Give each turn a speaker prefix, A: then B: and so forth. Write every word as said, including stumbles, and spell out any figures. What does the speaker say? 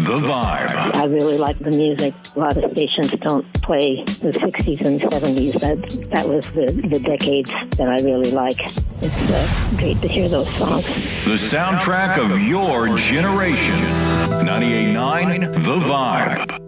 A: The Vibe.
B: I really like the music. A lot of stations don't play the sixties and seventies. That that was the, the decades that I really like. It's uh, great to hear those songs.
A: The soundtrack of your generation. ninety-eight point nine The Vibe.